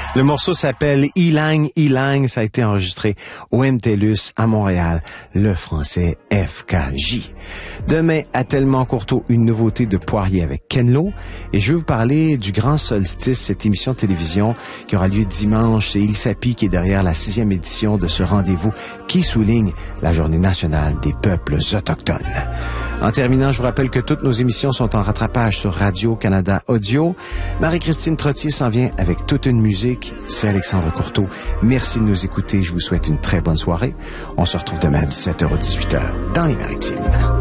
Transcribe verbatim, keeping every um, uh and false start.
Le morceau s'appelle Ilang Ilang. Ça a été enregistré au M T L U S à Montréal, le français F K J. Demain, à Tellement Courteau, une nouveauté de Poirier avec Ken Lo. Et je vais vous parler du Grand Solstice, cette émission de télévision qui aura lieu dimanche. C'est Élie Sapi qui est derrière la sixième édition de ce rendez-vous qui souligne la Journée nationale des peuples autochtones. En terminant, je vous rappelle que toutes nos émissions sont en rattrapage sur Radio-Canada Audio. Marie-Christine Trottier s'en vient avec toute une musique. C'est Alexandre Courteau. Merci de nous écouter. Je vous souhaite une très bonne soirée. On se retrouve demain à dix-sept heures à dix-huit heures dans les Maritimes.